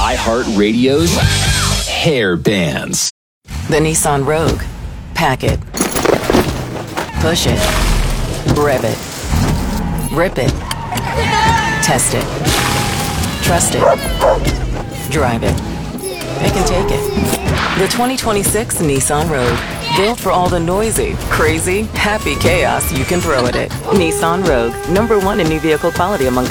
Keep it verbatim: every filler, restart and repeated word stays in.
iHeartRadio's Hair Bands. The Nissan Rogue. Pack it. Push it. Rev it. Rip it. Test it. Trust it. Drive it. Pick and take it. The twenty twenty-six Nissan Rogue. Built for all the noisy, crazy, happy chaos you can throw at it. Nissan Rogue. Number one in new vehicle quality among